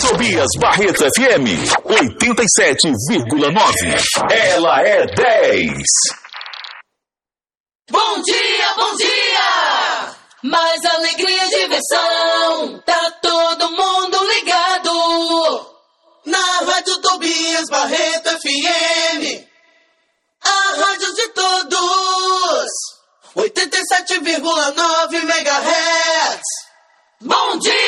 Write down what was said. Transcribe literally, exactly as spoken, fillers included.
Tobias Barreto F M, oitenta e sete vírgula nove. Ela é dez. Bom dia, bom dia! Mais alegria e diversão, tá todo mundo ligado. Na Rádio Tobias Barreto F M, a rádio de todos, oitenta e sete vírgula nove megahertz. Bom dia!